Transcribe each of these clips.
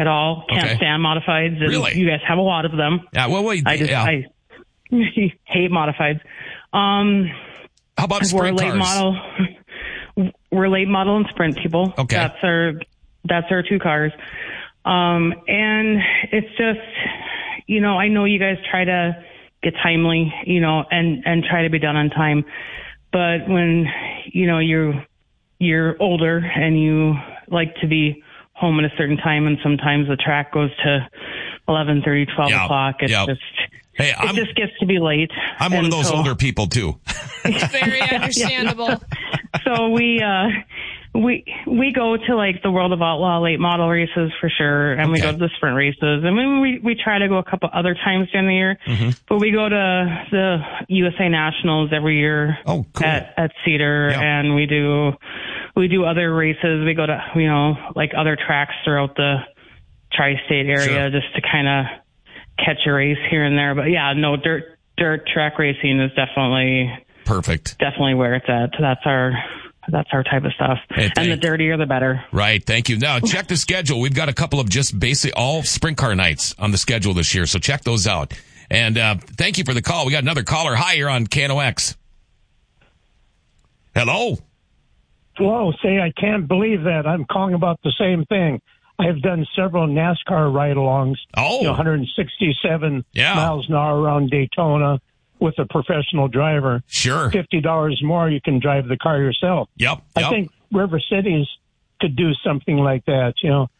at all. Can't stand modifieds. And Really? You guys have a lot of them. Yeah, well, I hate modifieds. How about sprint cars? We're late model and sprint people. Okay. That's our two cars. And it's just, I know you guys try to get timely, and try to be done on time. But when, you're older and you like to be home at a certain time, and sometimes the track goes to 11:30, 12 o'clock. It's it just gets to be late. I'm one of those older people too. Very understandable. So we go to like the World of Outlaw late model races for sure, and we go to the sprint races, and we try to go a couple other times during the year. Mm-hmm. But we go to the USA Nationals every year at Cedar, and we do other races. We go to like other tracks throughout the tri-state area just to kind of catch a race here and there. But dirt track racing is definitely perfect. Definitely where it's at. That's our type of stuff. And the dirtier, the better. Right. Thank you. Now, check the schedule. We've got a couple of just basic all sprint car nights on the schedule this year. So check those out. And thank you for the call. We got another caller. Hi, you're on KNOX. Hello. Hello. Say, I can't believe that. I'm calling about the same thing. I have done several NASCAR ride-alongs. 167 miles an hour around Daytona with a professional driver. Sure. $50 more, you can drive the car yourself. Yep. I think River Cities could do something like that.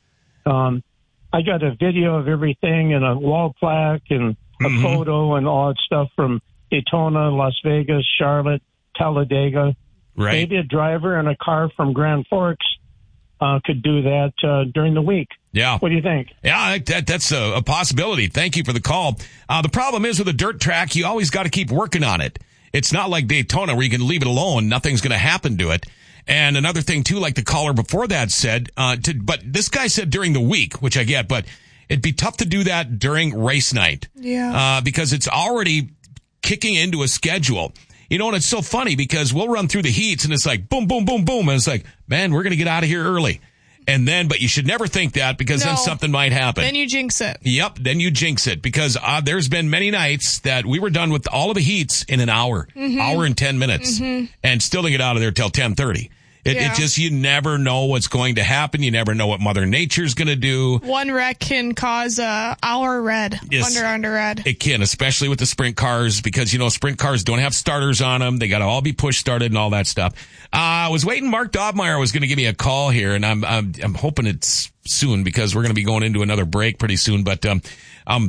I got a video of everything and a wall plaque and a photo and all that stuff from Daytona, Las Vegas, Charlotte, Talladega. Right. Maybe a driver in a car from Grand Forks could do that during the week. Yeah. What do you think? Yeah, that's a possibility. Thank you for the call. The problem is with a dirt track, you always got to keep working on it. It's not like Daytona where you can leave it alone. Nothing's going to happen to it. And another thing, too, like the caller before that said, but this guy said during the week, which I get, but it'd be tough to do that during race night. Yeah. Because it's already kicking into a schedule. And it's so funny because we'll run through the heats and it's like boom, boom, boom, boom. And it's like, man, we're going to get out of here early. And then, but you should never think that because then something might happen. Then you jinx it. Yep. Then you jinx it because there's been many nights that we were done with all of the heats in an hour, hour and 10 minutes and still didn't get out of there till 10:30. It just, you never know what's going to happen. You never know what Mother Nature's going to do. One wreck can cause our red, under red. It can, especially with the sprint cars, because, sprint cars don't have starters on them. They got to all be push started and all that stuff. I was waiting. Mark Dobmeyer was going to give me a call here, and I'm hoping it's soon because we're going to be going into another break pretty soon. But, now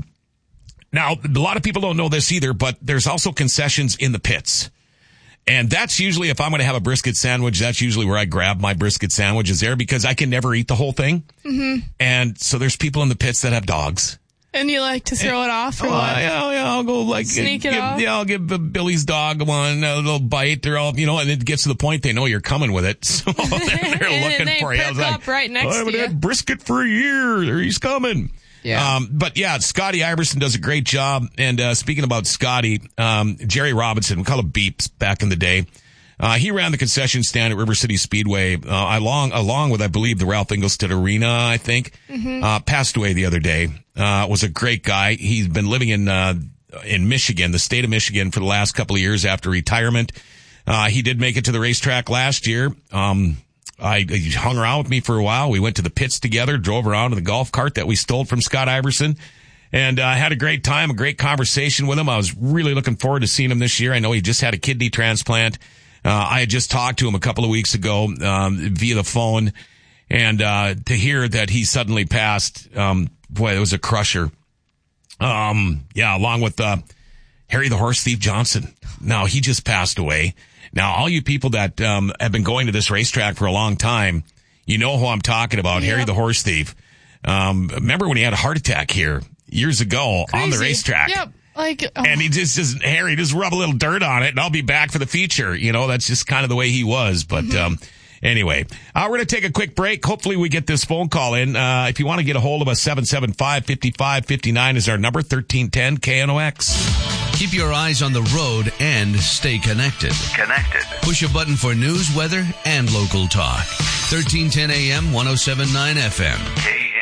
a lot of people don't know this either, but there's also concessions in the pits. And that's usually, if I'm going to have a brisket sandwich, that's usually where I grab my brisket sandwiches there because I can never eat the whole thing. Mm-hmm. And so there's people in the pits that have dogs. And you like to throw it off or what? Yeah, I'll go sneak it off. Yeah, I'll give Billy's dog one, a little bite. They're all, and it gets to the point they know you're coming with it. So they're looking for you. I was like, right next I haven't to you. had brisket for a year. He's coming. Yeah. But yeah, Scotty Iverson does a great job. And, speaking about Scotty, Jerry Robinson, we call him Beeps back in the day. He ran the concession stand at River City Speedway, along with, I believe, the Ralph Engelstad Arena, I think. Passed away the other day. Was a great guy. He's been living in Michigan, the state of Michigan, for the last couple of years after retirement. He did make it to the racetrack last year. He hung around with me for a while. We went to the pits together, drove around in the golf cart that we stole from Scott Iverson, and had a great time, a great conversation with him. I was really looking forward to seeing him this year. I know he just had a kidney transplant. I had just talked to him a couple of weeks ago via the phone, and to hear that he suddenly passed, boy, it was a crusher. Along with Harry the Horse Thief Johnson. Now, he just passed away. Now, all you people that have been going to this racetrack for a long time, you know who I'm talking about, Harry the Horse Thief. Remember when he had a heart attack here years ago on the racetrack? Yep. And he Harry just rub a little dirt on it, and I'll be back for the feature. That's just kind of the way he was. But anyway, we're going to take a quick break. Hopefully we get this phone call in. If you want to get a hold of us, 775-5559 is our number, 1310 KNOX. Keep your eyes on the road and stay connected. Push a button for news, weather, and local talk. 1310 AM, 107.9 FM.